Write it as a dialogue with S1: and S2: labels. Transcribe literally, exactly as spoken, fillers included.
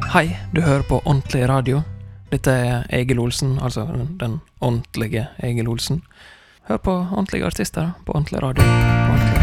S1: Hei, du hører på Ordentlig Radio. Dette er Egil Olsen, altså den, den ordentlige Egil Olsen. Hør på ordentlige artister på Ordentlig Radio.